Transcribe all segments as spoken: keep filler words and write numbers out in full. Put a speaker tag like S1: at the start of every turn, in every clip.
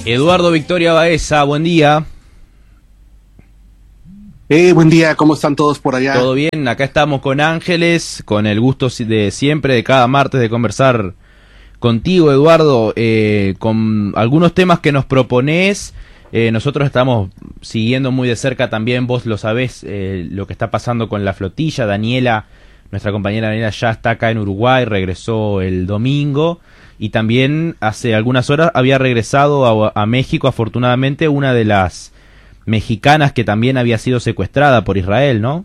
S1: Eduardo Victoria Baeza, buen día.
S2: Eh, buen día, ¿cómo están todos por allá?
S1: Todo bien, acá estamos con Ángeles, con el gusto de siempre, de cada martes, de conversar contigo, Eduardo, eh, con algunos temas que nos proponés. Eh, nosotros estamos siguiendo muy de cerca también, vos lo sabés, eh, lo que está pasando con la flotilla. Daniela, nuestra compañera Daniela, ya está acá en Uruguay, regresó el domingo. Y también hace algunas horas había regresado a, a México, afortunadamente, una de las mexicanas que también había sido secuestrada por Israel, ¿no?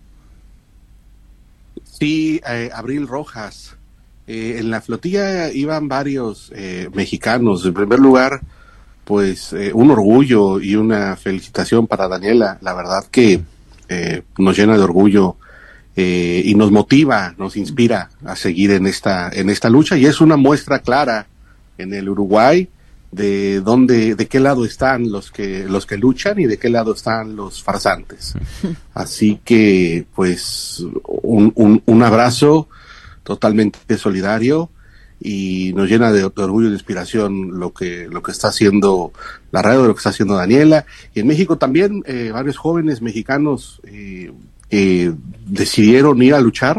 S2: Sí, eh, Abril Rojas. Eh, en la flotilla iban varios eh, mexicanos. En primer lugar, pues eh, un orgullo y una felicitación para Daniela. La verdad que eh, nos llena de orgullo eh, y nos motiva, nos inspira a seguir en esta en esta lucha, y es una muestra clara en el Uruguay de dónde, de qué lado están los que los que luchan y de qué lado están los farsantes. Así que pues un, un, un abrazo totalmente solidario, y nos llena de, de orgullo y de inspiración lo que lo que está haciendo la radio, lo que está haciendo Daniela. Y en México también eh, varios jóvenes mexicanos eh, eh, decidieron ir a luchar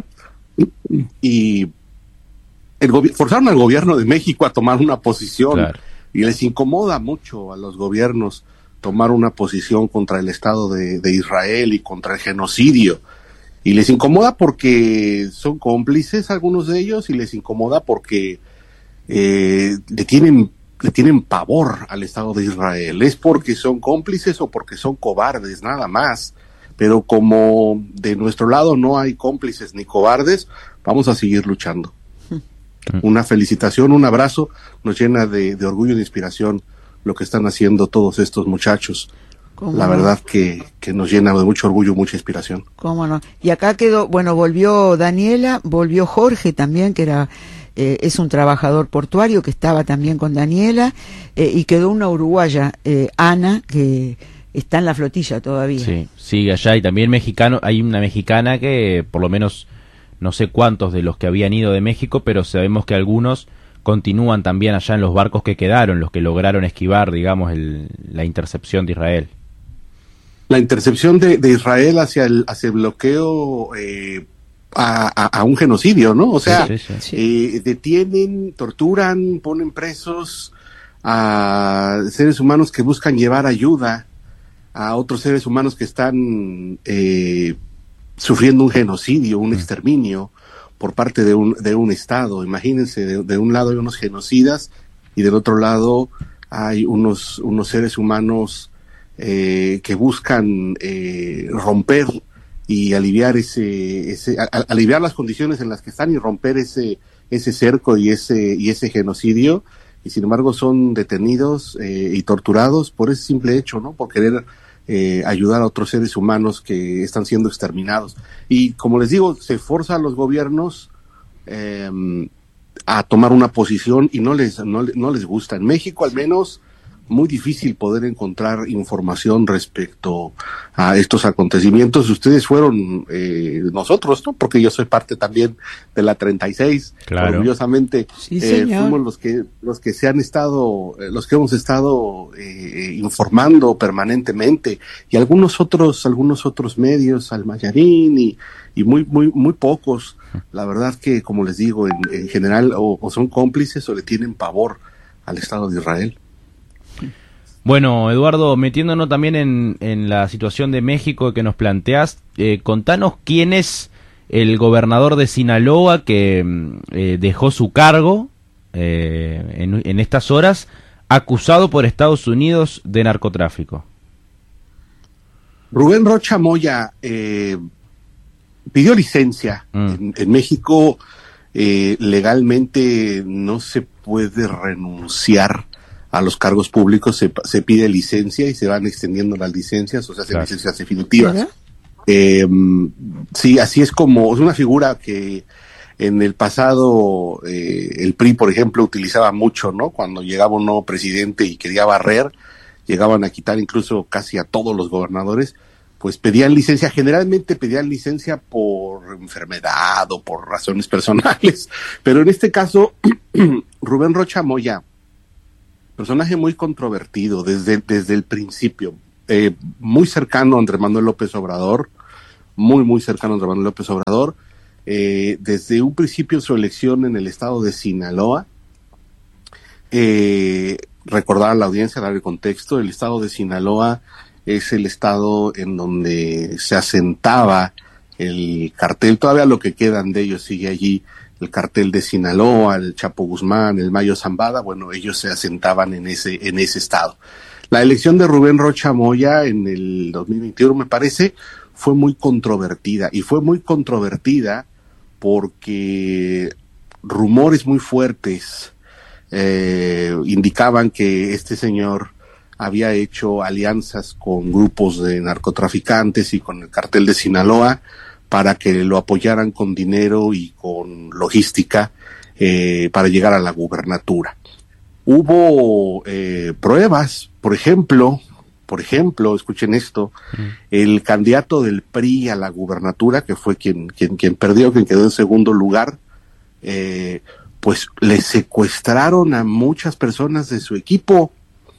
S2: y el gobi- forzaron al gobierno de México a tomar una posición. Claro. Y les incomoda mucho a los gobiernos tomar una posición contra el Estado de, de Israel y contra el genocidio. Y les incomoda porque son cómplices algunos de ellos, y les incomoda porque eh, le tienen le tienen pavor al Estado de Israel. Es porque son cómplices o porque son cobardes, nada más. Pero como de nuestro lado no hay cómplices ni cobardes, vamos a seguir luchando. Una felicitación, un abrazo, nos llena de, de orgullo y de inspiración lo que están haciendo todos estos muchachos. La verdad que, que nos llena de mucho orgullo, mucha inspiración.
S3: ¿Cómo no? Y acá quedó, bueno, volvió Daniela, volvió Jorge también, que era eh, es un trabajador portuario que estaba también con Daniela, eh, y quedó una uruguaya, eh, Ana, que está en la flotilla todavía.
S1: Sí, sigue allá, y también mexicano, hay una mexicana que por lo menos no sé cuántos de los que habían ido de México, pero sabemos que algunos continúan también allá en los barcos que quedaron, los que lograron esquivar, digamos, el, la intercepción de Israel.
S2: La intercepción de, de Israel hacia el, hacia el bloqueo eh, a, a, a un genocidio, ¿no? O sea, sí, sí, sí. Eh, detienen, torturan, ponen presos a seres humanos que buscan llevar ayuda a otros seres humanos que están eh, sufriendo un genocidio, un exterminio por parte de un de un Estado. Imagínense, de, de un lado hay unos genocidas y del otro lado hay unos unos seres humanos eh, que buscan eh, romper y aliviar ese ese a, a, aliviar las condiciones en las que están y romper ese ese cerco y ese y ese genocidio, y sin embargo son detenidos eh, y torturados por ese simple hecho, ¿no? Por querer Eh, ayudar a otros seres humanos que están siendo exterminados. Y como les digo, se forza a los gobiernos eh, a tomar una posición, y no les no, no les gusta. En México, al menos, muy difícil poder encontrar información respecto a estos acontecimientos. Ustedes fueron eh, nosotros, ¿no? Porque yo soy parte también de la treinta y seis.
S1: Claro.
S2: Orgullosamente,
S3: sí,
S2: eh, fuimos los que los que se han estado, eh, los que hemos estado eh, informando permanentemente, y algunos otros, algunos otros medios, Almayarín y y muy muy muy pocos. La verdad que, como les digo, en, en general o, o son cómplices o le tienen pavor al Estado de Israel.
S1: Bueno, Eduardo, metiéndonos también en, en la situación de México que nos planteás, eh, contanos quién es el gobernador de Sinaloa que eh, dejó su cargo eh, en, en estas horas, acusado por Estados Unidos de narcotráfico.
S2: Rubén Rocha Moya eh, pidió licencia. Mm. En, en México eh, legalmente no se puede renunciar a los cargos públicos, se, se pide licencia y se van extendiendo las licencias, o sea, claro, licencias definitivas. Eh, sí, así es como, es una figura que en el pasado eh, el P R I, por ejemplo, utilizaba mucho, ¿no? Cuando llegaba un nuevo presidente y quería barrer, llegaban a quitar incluso casi a todos los gobernadores, pues pedían licencia, generalmente pedían licencia por enfermedad o por razones personales, pero en este caso, Rubén Rocha Moya personaje muy controvertido desde, desde el principio, eh, muy cercano a Andrés Manuel López Obrador, muy, muy cercano a Andrés Manuel López Obrador, eh, desde un principio su elección en el estado de Sinaloa. Eh, recordar a la audiencia, dar el contexto, el estado de Sinaloa es el estado en donde se asentaba el cartel, todavía lo que quedan de ellos sigue allí, el cartel de Sinaloa, el Chapo Guzmán, el Mayo Zambada, bueno, ellos se asentaban en ese, en ese estado. La elección de Rubén Rocha Moya en el dos mil veintiuno, me parece, fue muy controvertida, y fue muy controvertida porque rumores muy fuertes Eh, indicaban que este señor había hecho alianzas con grupos de narcotraficantes y con el cartel de Sinaloa para que lo apoyaran con dinero y con logística eh, para llegar a la gubernatura. Hubo eh, pruebas, por ejemplo, por ejemplo, escuchen esto, mm. el candidato del P R I a la gubernatura, que fue quien, quien, quien perdió, quien quedó en segundo lugar, eh, pues le secuestraron a muchas personas de su equipo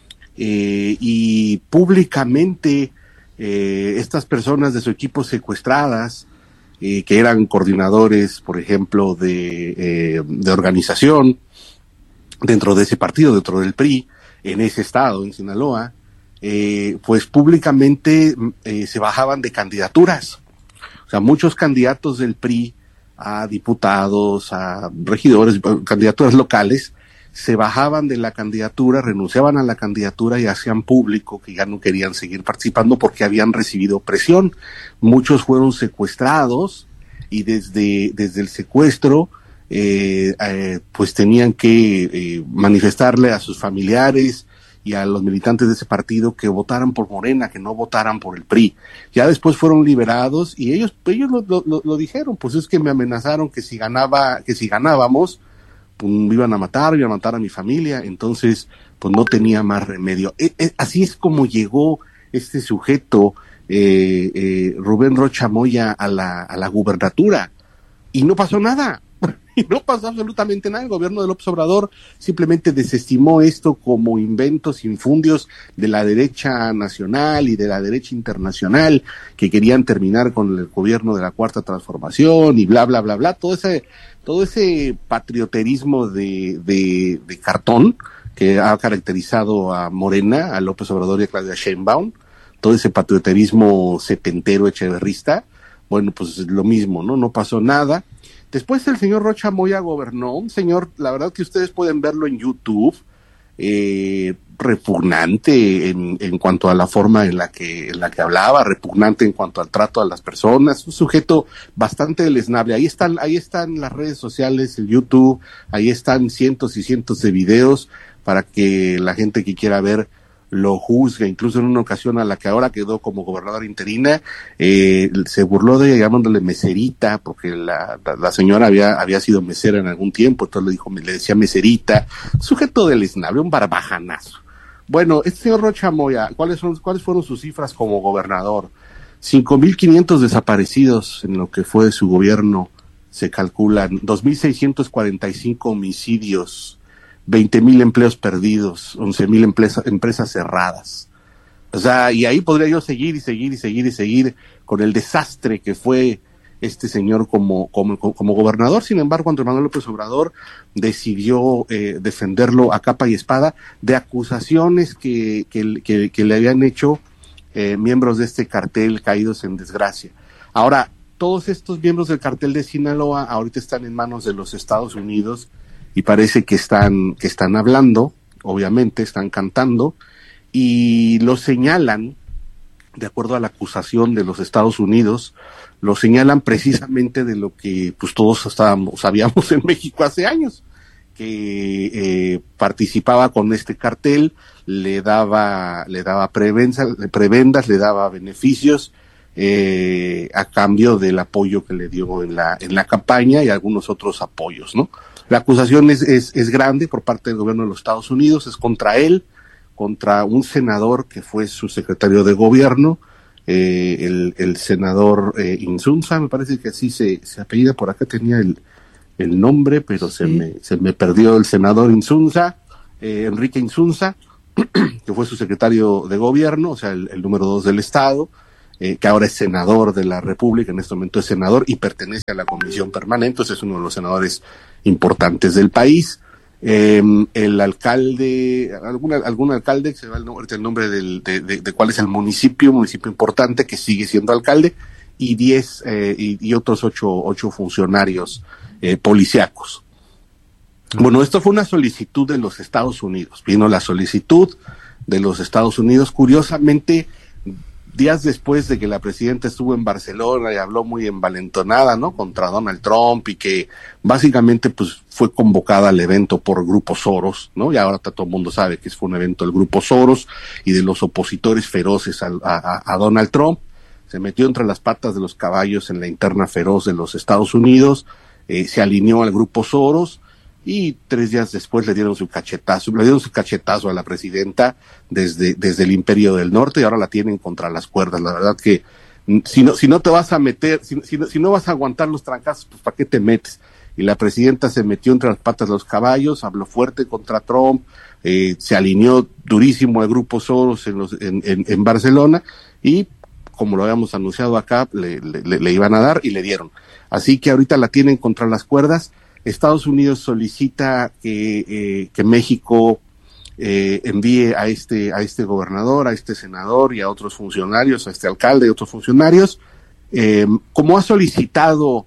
S2: eh, y públicamente eh, estas personas de su equipo secuestradas, eh, que eran coordinadores, por ejemplo, de, eh, de organización dentro de ese partido, dentro del P R I, en ese estado, en Sinaloa, eh, pues públicamente eh, se bajaban de candidaturas. O sea, muchos candidatos del P R I a diputados, a regidores, candidaturas locales, se bajaban de la candidatura, renunciaban a la candidatura y hacían público que ya no querían seguir participando porque habían recibido presión. Muchos fueron secuestrados y desde, desde el secuestro eh, eh, pues tenían que eh, manifestarle a sus familiares y a los militantes de ese partido que votaran por Morena, que no votaran por el P R I. Ya después fueron liberados y ellos ellos lo, lo, lo dijeron, pues es que me amenazaron que si ganaba, que si ganábamos, pues me iban a matar, iban a matar a mi familia, entonces pues no tenía más remedio. E, e, así es como llegó este sujeto, eh, eh, Rubén Rocha Moya, a la, a la gubernatura, y no pasó nada. Y no pasó absolutamente nada. El gobierno de López Obrador simplemente desestimó esto como inventos, infundios de la derecha nacional y de la derecha internacional que querían terminar con el gobierno de la Cuarta Transformación y bla, bla, bla, bla. Todo ese, todo ese patrioterismo de, de, de cartón que ha caracterizado a Morena, a López Obrador y a Claudia Sheinbaum, todo ese patrioterismo setentero echeverrista, bueno, pues lo mismo, ¿no? No pasó nada. Después el señor Rocha Moya gobernó, un señor, la verdad que ustedes pueden verlo en YouTube, eh, repugnante en, en cuanto a la forma en la que en la que hablaba, repugnante en cuanto al trato a las personas, un sujeto bastante deleznable. Ahí están, ahí están las redes sociales, el YouTube, ahí están cientos y cientos de videos para que la gente que quiera ver lo juzgue. Incluso en una ocasión a la que ahora quedó como gobernadora interina, eh, se burló de ella llamándole meserita, porque la, la, la señora había, había sido mesera en algún tiempo, entonces le dijo, le decía meserita, sujeto deleznable, un barbajanazo. Bueno, este señor Rocha Moya, ¿cuáles son, cuáles fueron sus cifras como gobernador? cinco mil quinientos desaparecidos en lo que fue su gobierno, se calculan, dos mil seiscientos cuarenta y cinco homicidios, veinte mil empleos perdidos, once mil empresas, empresas cerradas. O sea, y ahí podría yo seguir y seguir y seguir y seguir con el desastre que fue este señor como, como, como gobernador. Sin embargo, Andrés Manuel López Obrador decidió eh, defenderlo a capa y espada de acusaciones que, que, que, que le habían hecho eh, miembros de este cartel caídos en desgracia. Ahora, todos estos miembros del cartel de Sinaloa ahorita están en manos de los Estados Unidos y parece que están, que están hablando, obviamente, están cantando, y lo señalan, de acuerdo a la acusación de los Estados Unidos, lo señalan precisamente de lo que pues todos estábamos, sabíamos en México hace años, que eh, participaba con este cartel, le daba, le daba prebendas, prebendas, le daba beneficios, eh, a cambio del apoyo que le dio en la, en la campaña y algunos otros apoyos, ¿no? La acusación es, es, es grande por parte del gobierno de los Estados Unidos, es contra él, contra un senador que fue su secretario de gobierno, eh, el, el senador eh, Insunza, me parece que así se, se apellida, por acá tenía el, el nombre, pero sí. se me, se me perdió el senador Insunza, eh, Enrique Insunza, que fue su secretario de gobierno, o sea, el, el número dos del Estado, eh, que ahora es senador de la República, en este momento es senador y pertenece a la Comisión Permanente, entonces es uno de los senadores importantes del país. Eh, el alcalde, algún, algún alcalde, se va el nombre, el nombre del, de, de, de cuál es el municipio, municipio importante que sigue siendo alcalde, y diez, eh, y, y otros ocho, ocho funcionarios eh, policíacos. Bueno, esto fue una solicitud de los Estados Unidos. Vino la solicitud de los Estados Unidos, curiosamente, días después de que la presidenta estuvo en Barcelona y habló muy envalentonada, ¿no?, contra Donald Trump, y que básicamente pues fue convocada al evento por Grupo Soros, ¿no? Y ahora todo el mundo sabe que fue un evento del Grupo Soros y de los opositores feroces a, a, a Donald Trump. Se metió entre las patas de los caballos en la interna feroz de los Estados Unidos, eh, se alineó al Grupo Soros, y tres días después le dieron su cachetazo, le dieron su cachetazo a la presidenta desde, desde el Imperio del Norte, y ahora la tienen contra las cuerdas. La verdad que si no, si no te vas a meter, si, si, no, si no vas a aguantar los trancazos, pues ¿para qué te metes? Y la presidenta se metió entre las patas de los caballos, habló fuerte contra Trump, eh, se alineó durísimo al Grupo Soros en, los, en, en, en Barcelona, y como lo habíamos anunciado acá, le, le, le iban a dar y le dieron. Así que ahorita la tienen contra las cuerdas. Estados Unidos solicita que, eh, que México eh, envíe a este, a este gobernador, a este senador y a otros funcionarios, a este alcalde y otros funcionarios, eh, como ha solicitado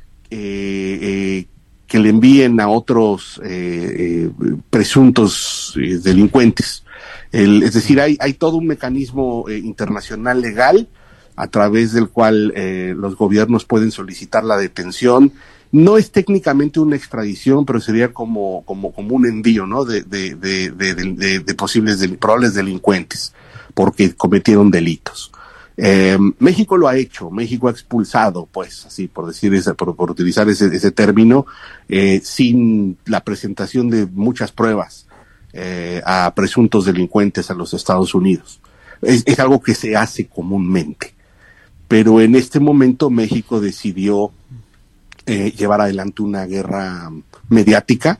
S2: eh, eh, que le envíen a otros eh, eh, presuntos eh, delincuentes. El, es decir, hay, hay todo un mecanismo eh, internacional legal a través del cual eh, los gobiernos pueden solicitar la detención. No es técnicamente una extradición, pero sería como, como, como un envío, ¿no?, de, de, de, de, de, de posibles del, probables delincuentes, porque cometieron delitos. Eh, México lo ha hecho, México ha expulsado, pues, así por decir ese, por, por utilizar ese, ese término, eh, sin la presentación de muchas pruebas eh, a presuntos delincuentes a los Estados Unidos. Es, es algo que se hace comúnmente, pero en este momento México decidió Eh, llevar adelante una guerra mediática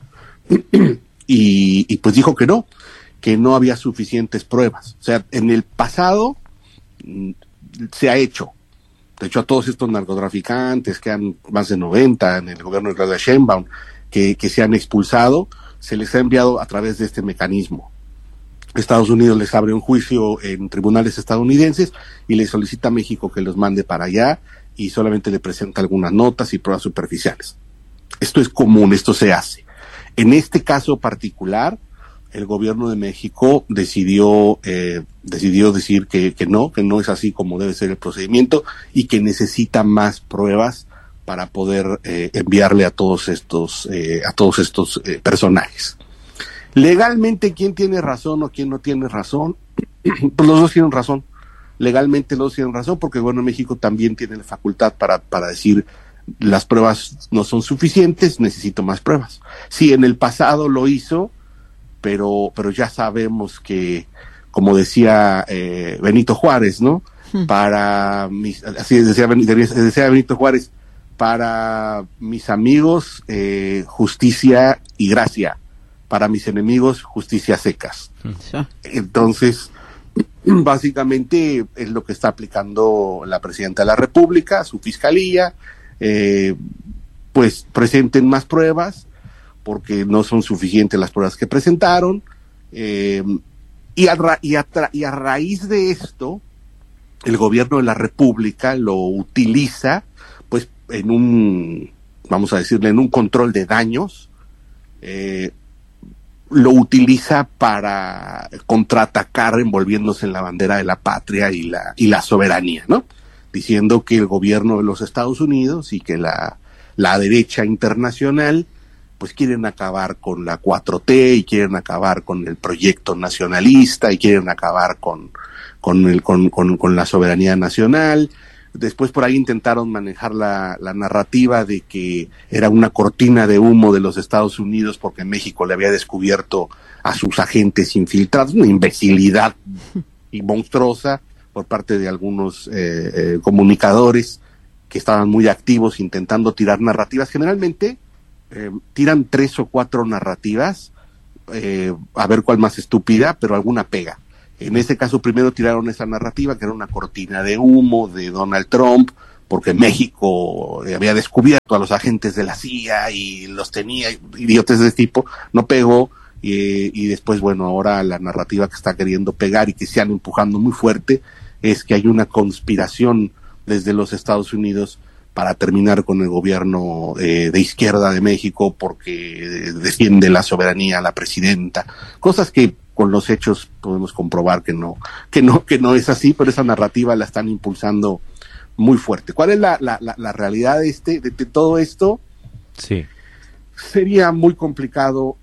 S2: y, y pues dijo que no, que no había suficientes pruebas. O sea, en el pasado mm, se ha hecho. De hecho, a todos estos narcotraficantes, que han más de noventa en el gobierno de Claudia Sheinbaum, que, que se han expulsado, se les ha enviado a través de este mecanismo. Estados Unidos les abre un juicio en tribunales estadounidenses y le solicita a México que los mande para allá, y solamente le presenta algunas notas y pruebas superficiales. Esto es común, esto se hace. En este caso particular, el gobierno de México decidió eh, decidió decir que, que no, que no es así como debe ser el procedimiento, y que necesita más pruebas para poder eh, enviarle a todos estos eh, a todos estos eh, personajes. Legalmente, ¿quién tiene razón o quién no tiene razón? Pues los dos tienen razón. Legalmente los dos tienen razón, porque el gobierno de México también tiene la facultad para, para decir las pruebas no son suficientes, necesito más pruebas. Sí, en el pasado lo hizo, pero, pero ya sabemos que, como decía eh, Benito Juárez, ¿no? Hmm. Para mis, así decía, decía Benito Juárez, para mis amigos eh, justicia y gracia, para mis enemigos justicia secas. Sí. Entonces, básicamente es lo que está aplicando la presidenta de la República, su fiscalía, eh, pues presenten más pruebas, porque no son suficientes las pruebas que presentaron, eh, y, a ra- y, a tra- y a raíz de esto, el gobierno de la República lo utiliza, pues, en un, vamos a decirle, en un control de daños, eh, lo utiliza para contraatacar envolviéndose en la bandera de la patria y la y la soberanía, ¿no? Diciendo que el gobierno de los Estados Unidos y que la, la derecha internacional pues quieren acabar con la cuatro T y quieren acabar con el proyecto nacionalista y quieren acabar con con el con con, con la soberanía nacional. Después por ahí intentaron manejar la, la narrativa de que era una cortina de humo de los Estados Unidos porque México le había descubierto a sus agentes infiltrados, una imbecilidad y monstruosa por parte de algunos eh, eh, comunicadores que estaban muy activos intentando tirar narrativas. Generalmente eh, tiran tres o cuatro narrativas eh, a ver cuál más estúpida, pero alguna pega. En ese caso primero tiraron esa narrativa que era una cortina de humo de Donald Trump, porque México había descubierto a los agentes de la C I A y los tenía, idiotas de ese tipo, no pegó, y, y después, bueno, ahora la narrativa que está queriendo pegar y que se han empujando muy fuerte es que hay una conspiración desde los Estados Unidos para terminar con el gobierno eh, de izquierda de México porque defiende la soberanía, la presidenta, cosas que con los hechos podemos comprobar que no, que no, que no es así, pero esa narrativa la están impulsando muy fuerte. ¿Cuál es la, la, la, la realidad de este, de, de todo esto?
S1: Sí.
S2: Sería muy complicado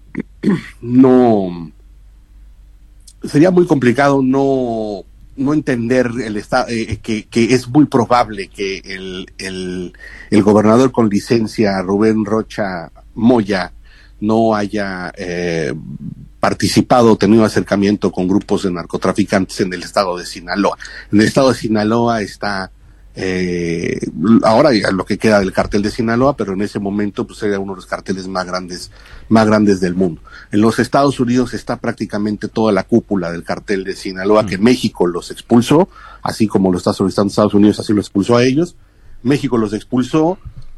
S2: no, sería muy complicado no, no entender el estado, eh, que, que es muy probable que el, el, el gobernador con licencia, Rubén Rocha Moya, no haya eh, participado o tenido acercamiento con grupos de narcotraficantes en el estado de Sinaloa. En el estado de Sinaloa está eh, ahora lo que queda del cartel de Sinaloa, pero en ese momento pues era uno de los carteles más grandes, más grandes del mundo. En los Estados Unidos está prácticamente toda la cúpula del cartel de Sinaloa, mm. que México los expulsó, así como lo está solicitando Estados Unidos, así lo expulsó a ellos. México los expulsó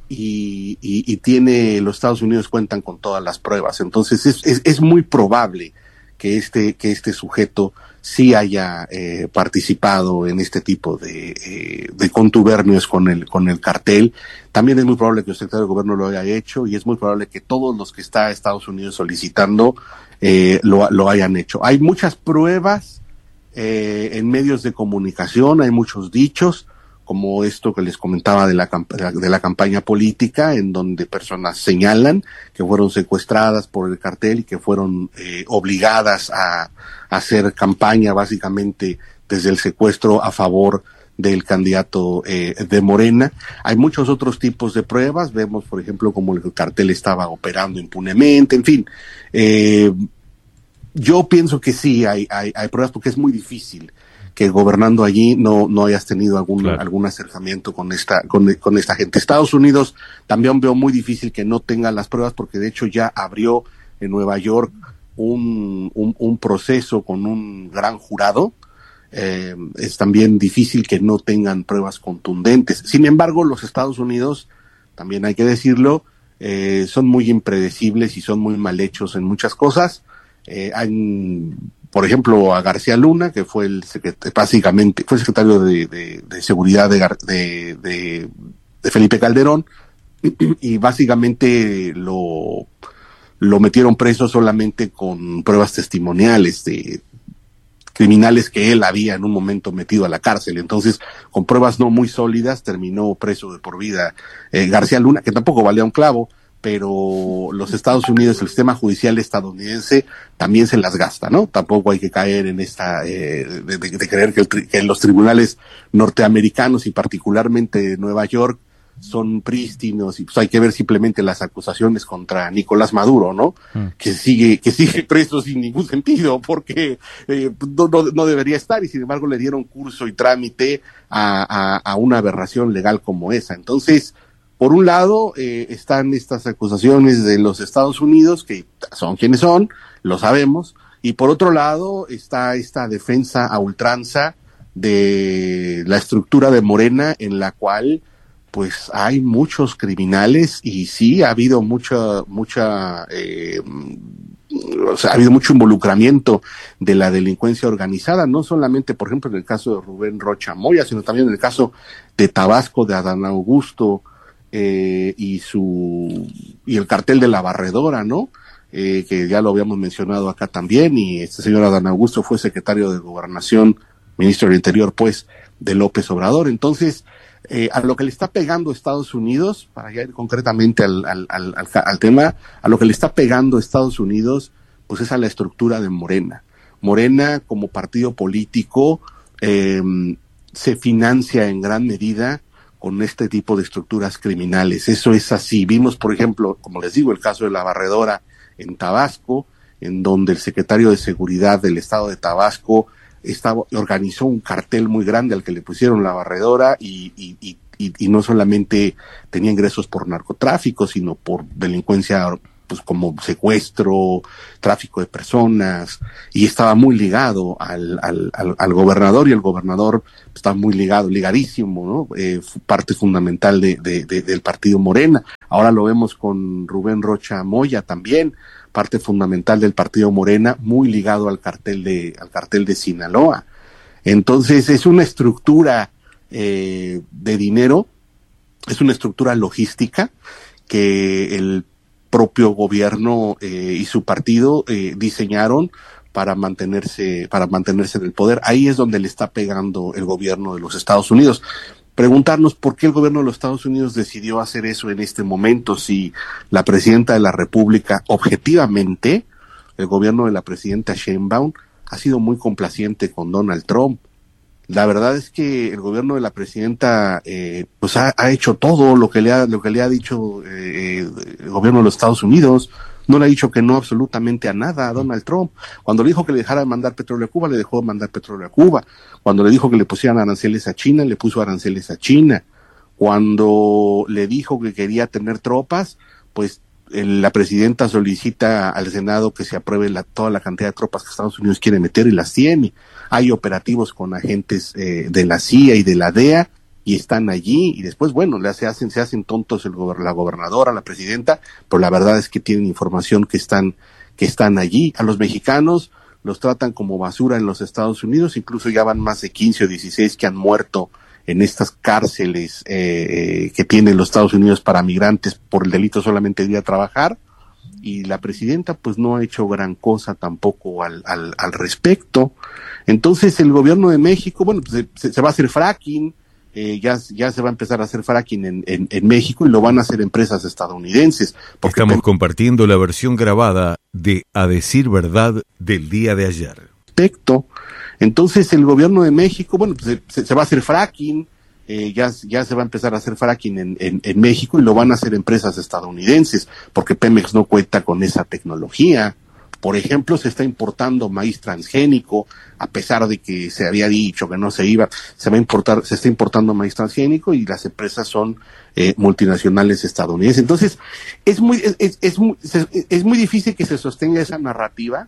S2: y, y, y tiene, los Estados Unidos cuentan con todas las pruebas. Entonces es, es, es muy probable que este, que este sujeto sí haya eh, participado en este tipo de, eh, de contubernios con el, con el cartel. También es muy probable que el secretario de gobierno lo haya hecho y es muy probable que todos los que está Estados Unidos solicitando eh, lo, lo hayan hecho. Hay muchas pruebas eh, en medios de comunicación, hay muchos dichos, como esto que les comentaba de la, de la campaña política, en donde personas señalan que fueron secuestradas por el cartel y que fueron eh, obligadas a, a hacer campaña básicamente desde el secuestro a favor del candidato eh, de Morena. Hay muchos otros tipos de pruebas, vemos por ejemplo como el cartel estaba operando impunemente, en fin. Eh, yo pienso que sí hay, hay, hay pruebas porque es muy difícil que gobernando allí no no hayas tenido algún claro. algún acercamiento con esta con, con esta gente. Estados Unidos también veo muy difícil que no tenga las pruebas porque de hecho ya abrió en Nueva York un un, un proceso con un gran jurado. Eh, es también difícil que no tengan pruebas contundentes. Sin embargo, los Estados Unidos, también hay que decirlo, eh, son muy impredecibles y son muy mal hechos en muchas cosas. Eh, hay por ejemplo, a García Luna, que fue el secretario, básicamente, fue el secretario de, de, de seguridad de, de, de, de Felipe Calderón, y básicamente lo, lo metieron preso solamente con pruebas testimoniales de criminales que él había en un momento metido a la cárcel. Entonces, con pruebas no muy sólidas, terminó preso de por vida eh, García Luna, que tampoco valía un clavo, pero los Estados Unidos, el sistema judicial estadounidense también se las gasta, ¿no? Tampoco hay que caer en esta, eh, de, de, de creer que, el, que los tribunales norteamericanos y particularmente de Nueva York son prístinos y pues hay que ver simplemente las acusaciones contra Nicolás Maduro, ¿no? Mm. Que sigue, que sigue preso sin ningún sentido porque eh, no, no, no debería estar y sin embargo le dieron curso y trámite a, a, a una aberración legal como esa. Entonces, por un lado, eh, están estas acusaciones de los Estados Unidos, que son quienes son, lo sabemos, y por otro lado está esta defensa a ultranza de la estructura de Morena, en la cual pues hay muchos criminales y sí ha habido mucha, mucha, eh, o sea, ha habido mucho involucramiento de la delincuencia organizada, no solamente, por ejemplo, en el caso de Rubén Rocha Moya, sino también en el caso de Tabasco, de Adán Augusto, Eh, y su y el cartel de la Barredora, ¿no? Eh, que ya lo habíamos mencionado acá también, y este señor Adán Augusto fue secretario de Gobernación, ministro del Interior, pues, de López Obrador. Entonces, eh, a lo que le está pegando Estados Unidos, para ya ir concretamente al, al, al, al, al tema, a lo que le está pegando Estados Unidos, pues es a la estructura de Morena. Morena, como partido político, eh, se financia en gran medida con este tipo de estructuras criminales. Eso es así. Vimos, por ejemplo, como les digo, el caso de la Barredora en Tabasco, en donde el secretario de Seguridad del estado de Tabasco estaba, organizó un cartel muy grande al que le pusieron la Barredora y, y, y, y, y no solamente tenía ingresos por narcotráfico, sino por delincuencia pues como secuestro, tráfico de personas, y estaba muy ligado al, al, al, al gobernador, y el gobernador está muy ligado, ligadísimo, ¿no? Eh, parte fundamental de, de, de, del partido Morena. Ahora lo vemos con Rubén Rocha Moya también, parte fundamental del partido Morena, muy ligado al cartel de, al cartel de Sinaloa. Entonces es una estructura eh, de dinero, es una estructura logística que el propio gobierno eh, y su partido eh, diseñaron para mantenerse, para mantenerse en el poder. Ahí es donde le está pegando el gobierno de los Estados Unidos. Preguntarnos por qué el gobierno de los Estados Unidos decidió hacer eso en este momento, si la presidenta de la República, objetivamente, el gobierno de la presidenta Sheinbaum ha sido muy complaciente con Donald Trump. La verdad es que el gobierno de la presidenta eh, pues ha, ha hecho todo lo que le ha lo que le ha dicho eh, el gobierno de los Estados Unidos. No le ha dicho que no absolutamente a nada a Donald Trump. Cuando le dijo que le dejara de mandar petróleo a Cuba, le dejó de mandar petróleo a Cuba. Cuando le dijo que le pusieran aranceles a China, le puso aranceles a China. Cuando le dijo que quería tener tropas, pues el, la presidenta solicita al Senado que se apruebe la, toda la cantidad de tropas que Estados Unidos quiere meter, y las tiene. Hay operativos con agentes eh, de la C I A y de la D E A, y están allí, y después, bueno, le se hacen, se hacen tontos el gober, la gobernadora, la presidenta, pero la verdad es que tienen información que están, que están allí. A los mexicanos los tratan como basura en los Estados Unidos, incluso ya van más de quince o dieciséis que han muerto en estas cárceles eh, que tienen los Estados Unidos para migrantes por el delito solamente de ir a trabajar, y la presidenta pues no ha hecho gran cosa tampoco al, al, al respecto. Entonces el gobierno de México, bueno, pues se, se va a hacer fracking, Eh, ya, ya se va a empezar a hacer fracking en, en, en México, y lo van a hacer empresas estadounidenses.
S4: Porque Estamos pen- compartiendo la versión grabada de A Decir Verdad del día de ayer.
S2: Perfecto. Entonces el gobierno de México, bueno, pues se, se va a hacer fracking, eh, ya, ya se va a empezar a hacer fracking en, en, en México, y lo van a hacer empresas estadounidenses, porque Pemex no cuenta con esa tecnología. Por ejemplo, se está importando maíz transgénico, a pesar de que se había dicho que no se iba, se va a importar, se está importando maíz transgénico, y las empresas son eh, multinacionales estadounidenses. Entonces, es muy, es, es, es muy, es, es muy difícil que se sostenga esa narrativa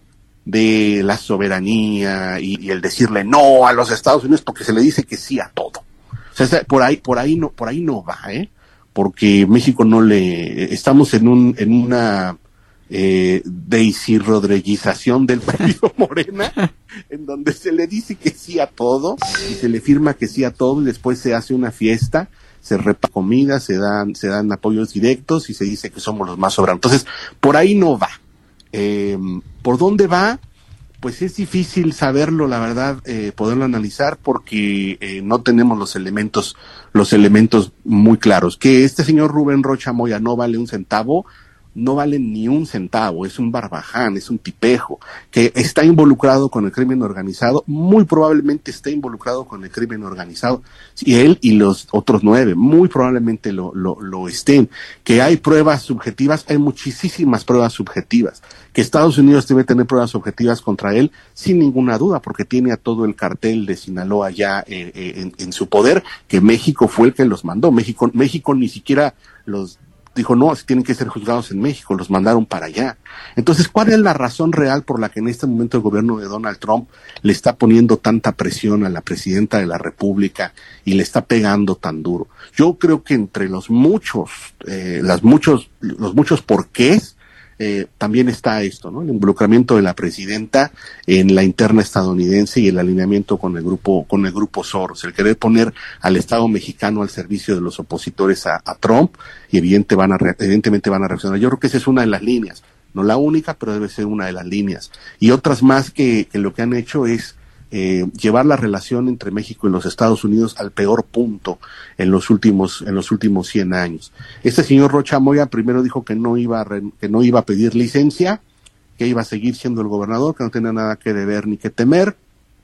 S2: de la soberanía y, y el decirle no a los Estados Unidos, porque se le dice que sí a todo. O sea, por ahí, por ahí no, por ahí no va, ¿eh? Porque México no le, estamos en un, en una Eh, Daisy Rodriguización del partido Morena, en donde se le dice que sí a todo, y se le firma que sí a todo, y después se hace una fiesta, se reparte comida, se dan, se dan apoyos directos, y se dice que somos los más sobranos. Entonces, por ahí no va. Eh, ¿por dónde va? Pues es difícil saberlo, la verdad, eh, poderlo analizar, porque eh, no tenemos los elementos, los elementos muy claros. Que este señor Rubén Rocha Moya no vale un centavo, no vale ni un centavo, es un barbaján, es un tipejo, que está involucrado con el crimen organizado, muy probablemente está involucrado con el crimen organizado, y él y los otros nueve, muy probablemente lo, lo, lo estén. Que hay pruebas subjetivas, hay muchísimas pruebas subjetivas, que Estados Unidos debe tener pruebas objetivas contra él, sin ninguna duda, porque tiene a todo el cartel de Sinaloa ya eh, eh, en, en su poder, que México fue el que los mandó. México, México ni siquiera los dijo, no, tienen que ser juzgados en México, los mandaron para allá. Entonces, ¿cuál es la razón real por la que en este momento el gobierno de Donald Trump le está poniendo tanta presión a la presidenta de la República y le está pegando tan duro? Yo creo que entre los muchos, eh, las muchos, los muchos porqués, Eh, también está esto, ¿no? El involucramiento de la presidenta en la interna estadounidense y el alineamiento con el grupo, con el grupo Soros, el querer poner al Estado mexicano al servicio de los opositores a, a Trump, y evidente van a re, evidentemente van a reaccionar. Yo creo que esa es una de las líneas, no la única, pero debe ser una de las líneas. Y otras más que, que lo que han hecho es Eh, llevar la relación entre México y los Estados Unidos al peor punto en los últimos en los últimos cien años. Este señor Rocha Moya primero dijo que no iba a re, que no iba a pedir licencia, que iba a seguir siendo el gobernador, que no tenía nada que deber ni que temer.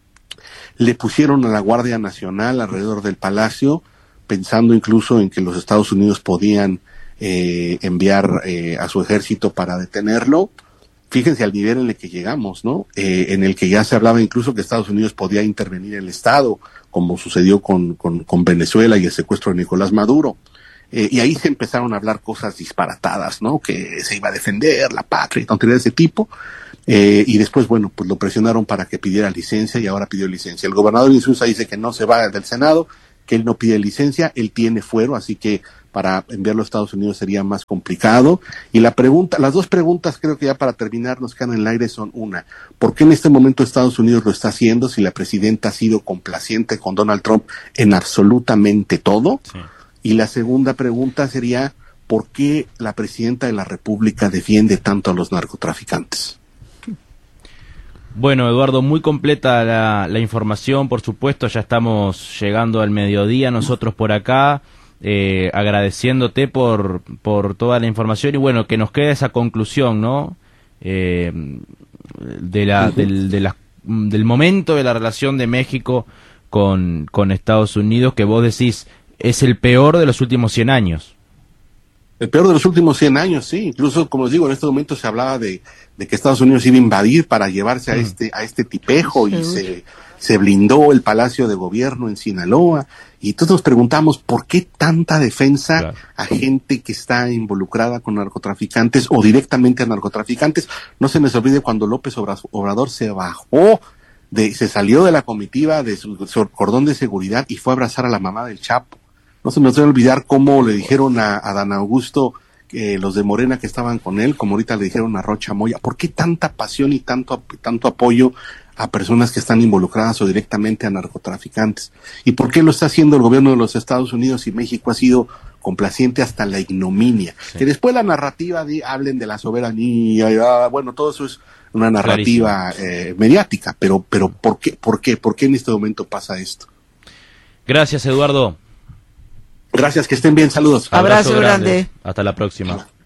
S2: Le pusieron a la Guardia Nacional alrededor del palacio, pensando incluso en que los Estados Unidos podían eh, enviar eh, a su ejército para detenerlo. Fíjense al nivel en el que llegamos, ¿no? Eh, en el que ya se hablaba incluso que Estados Unidos podía intervenir en el Estado, como sucedió con, con, con Venezuela y el secuestro de Nicolás Maduro. Eh, y ahí se empezaron a hablar cosas disparatadas, ¿no? Que se iba a defender la patria y tonterías de ese tipo. Eh, y después, bueno, pues lo presionaron para que pidiera licencia y ahora pidió licencia. El gobernador de Insulza dice que no se va del Senado, que él no pide licencia, él tiene fuero, así que para enviarlo a Estados Unidos sería más complicado. Y la pregunta, las dos preguntas creo que ya para terminar nos quedan en el aire son una, ¿por qué en este momento Estados Unidos lo está haciendo si la presidenta ha sido complaciente con Donald Trump en absolutamente todo? Sí. Y la segunda pregunta sería, ¿por qué la presidenta de la República defiende tanto a los narcotraficantes?
S1: Bueno, Eduardo, muy completa la, la información, por supuesto, ya estamos llegando al mediodía nosotros por acá, eh, agradeciéndote por, por toda la información y bueno, que nos quede esa conclusión, ¿no? Eh, de la, uh-huh. del, de la, del momento de la relación de México con, con Estados Unidos, que vos decís es el peor de los últimos cien años.
S2: El peor de los últimos cien años, sí. Incluso, como les digo, en este momento se hablaba de, de que Estados Unidos iba a invadir para llevarse a mm. este a este tipejo sí. y se, se blindó el Palacio de Gobierno en Sinaloa. Y entonces nos preguntamos, ¿por qué tanta defensa claro. a gente que está involucrada con narcotraficantes o directamente a narcotraficantes? No se nos olvide cuando López Obrador se bajó, de, se salió de la comitiva de su, su cordón de seguridad y fue a abrazar a la mamá del Chapo. No se me debe olvidar cómo le dijeron a, a Dan Augusto, eh, los de Morena que estaban con él, como ahorita le dijeron a Rocha Moya. ¿Por qué tanta pasión y tanto, tanto apoyo a personas que están involucradas o directamente a narcotraficantes? ¿Y por qué lo está haciendo el gobierno de los Estados Unidos y México ha sido complaciente hasta la ignominia? Sí. Que después la narrativa de, hablen de la soberanía, y, ah, bueno, todo eso es una narrativa eh, mediática, pero, pero ¿por qué, por qué, por qué en este momento pasa esto?
S1: Gracias, Eduardo.
S2: Gracias, que estén bien, saludos.
S3: Abrazo, Abrazo grande.
S1: grande. Hasta la próxima.